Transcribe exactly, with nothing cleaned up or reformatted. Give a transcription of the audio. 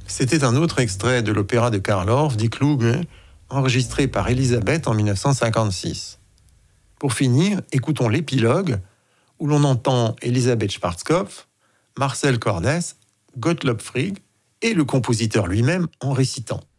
C'était un autre extrait de l'opéra de Karl Orff, Die Kluge, enregistré par Elisabeth en mille neuf cent cinquante-six. Pour finir, écoutons l'épilogue, où l'on entend Elisabeth Schwarzkopf, Marcel Cordes, Gottlob Frigg et le compositeur lui-même en récitant.